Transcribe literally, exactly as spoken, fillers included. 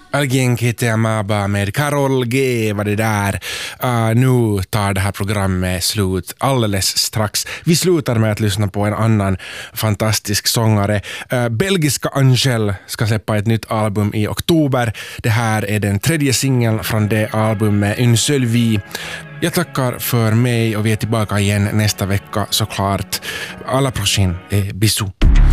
Alguien que te amaba med Karol G var det där. Uh, nu tar det här programmet slut alldeles strax. Vi slutar med att lyssna på en annan fantastisk sångare. Uh, belgiska Angèle ska släppa ett nytt album i oktober. Det här är den tredje singeln från det albumet, Une seule vie. Jag tackar för mig och vi är tillbaka igen nästa vecka såklart. À la prochaine et bisous.